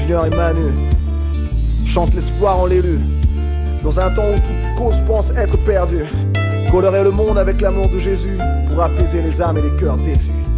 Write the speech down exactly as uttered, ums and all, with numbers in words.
Junior et Manu chantent l'espoir en l'élu. Dans un temps où toute cause pense être perdue, colorer le monde avec l'amour de Jésus pour apaiser les âmes et les cœurs déçus.